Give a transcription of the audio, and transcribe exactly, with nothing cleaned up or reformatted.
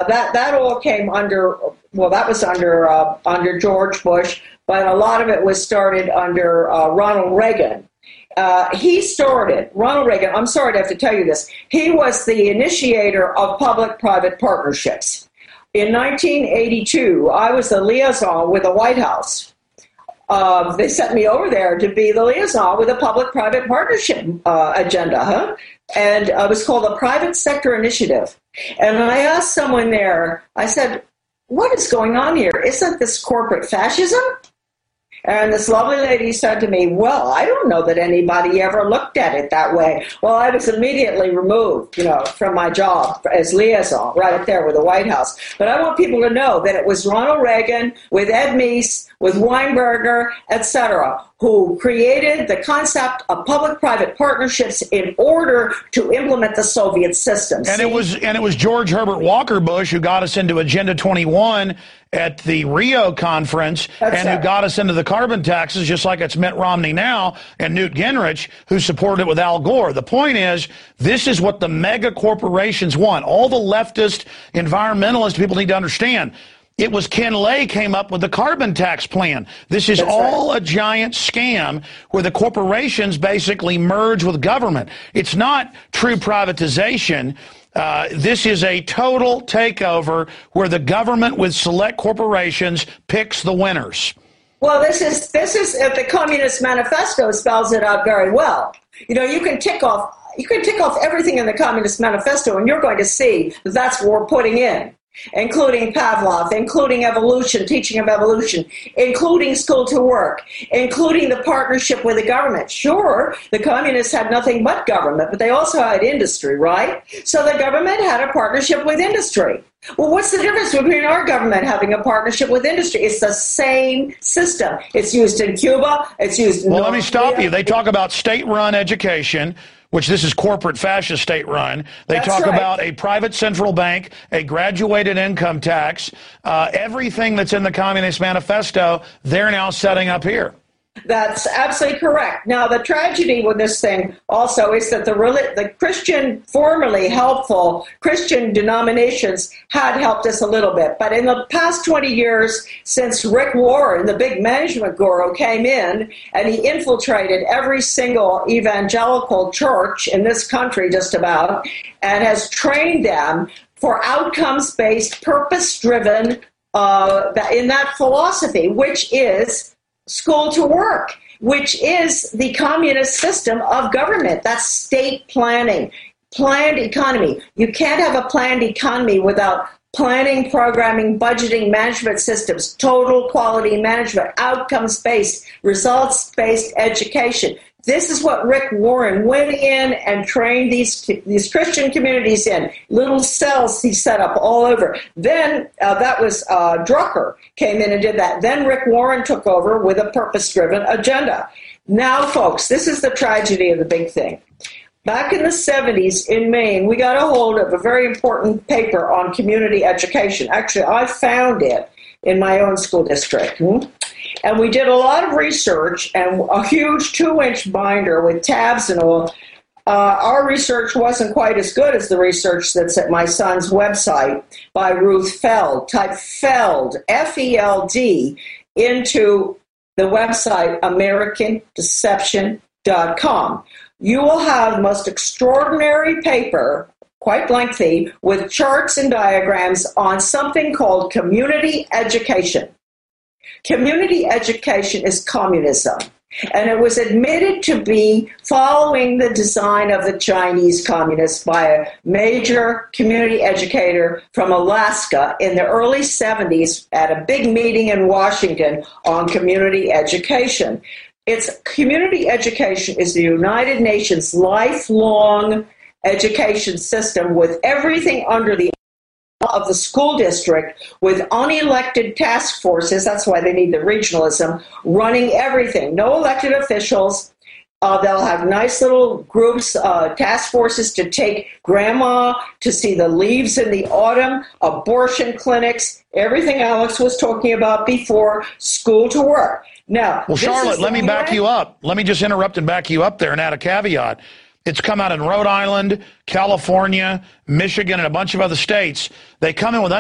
that that all came under, well, that was under uh, under George Bush, but a lot of it was started under uh, Ronald Reagan. Uh, he started, Ronald Reagan, I'm sorry to have to tell you this, he was the initiator of public-private partnerships. In nineteen eighty-two, I was the liaison with the White House. Uh, they sent me over there to be the liaison with a public-private partnership uh, agenda, huh? And uh, it was called the Private Sector Initiative. And I asked someone there, I said, what is going on here? Isn't this corporate fascism? And this lovely lady said to me, well, I don't know that anybody ever looked at it that way. Well, I was immediately removed, you know, from my job as liaison right there with the White House. But I want people to know that it was Ronald Reagan with Ed Meese, with Weinberger, et cetera, who created the concept of public-private partnerships in order to implement the Soviet system. And See? it was and it was George Herbert Walker Bush who got us into Agenda twenty-one at the Rio conference, That's and right. who got us into the carbon taxes, just like it's Mitt Romney now, and Newt Gingrich, who supported it with Al Gore. The point is, this is what the mega corporations want. All the leftist environmentalist people need to understand. It was Ken Lay came up with the carbon tax plan. This is That's all right. a giant scam where the corporations basically merge with government. It's not true privatization. Uh, this is a total takeover where the government with select corporations picks the winners. Well, this is this is uh, the Communist Manifesto spells it out very well. You know, you can tick off you can tick off everything in the Communist Manifesto, and you're going to see that that's what we're putting in, including Pavlov, including evolution, teaching of evolution, including school to work, including the partnership with the government. Sure, the communists had nothing but government, but they also had industry, right? So the government had a partnership with industry. Well, what's the difference between our government having a partnership with industry? It's the same system. It's used in Cuba. It's used in Well, North let me stop Korea. you. They talk about state-run education, which this is corporate fascist state-run. They That's talk right. about a private central bank, a graduated income tax, uh, everything that's in the Communist Manifesto, they're now setting up here. That's absolutely correct. Now, the tragedy with this thing also is that the the Christian, formerly helpful Christian denominations had helped us a little bit. But in the past twenty years, since Rick Warren, the big management guru, came in and he infiltrated every single evangelical church in this country just about and has trained them for outcomes-based, purpose-driven uh, in that philosophy, which is school to work, which is the communist system of government. That's state planning, planned economy. You can't have a planned economy without planning, programming, budgeting, management systems, total quality management, outcomes-based, results-based education. This is what Rick Warren went in and trained these these Christian communities in. Little cells he set up all over. Then uh, that was uh, Drucker came in and did that. Then Rick Warren took over with a purpose-driven agenda. Now, folks, this is the tragedy of the big thing. Back in the seventies in Maine, we got a hold of a very important paper on community education. Actually, I found it in my own school district. Hmm? And we did a lot of research and a huge two-inch binder with tabs and all. Uh, our research wasn't quite as good as the research that's at my son's website by Ruth Feld. Type Feld, F E L D, into the website American Deception dot com. You will have the most extraordinary paper, quite lengthy, with charts and diagrams on something called community education. Community education is communism, and it was admitted to be following the design of the Chinese communists by a major community educator from Alaska in the early seventies at a big meeting in Washington on community education. It's community education is the United Nations lifelong education system with everything under the of the school district with unelected task forces. That's why they need the regionalism, running everything. No elected officials. Uh, they'll have nice little groups, uh, task forces to take grandma to see the leaves in the autumn, abortion clinics, everything Alex was talking about before, school to work. Now, well, Charlotte, let me back you up. Let me just interrupt and back you up there and add a caveat. It's come out in Rhode Island, California, Michigan, and a bunch of other states. They come in with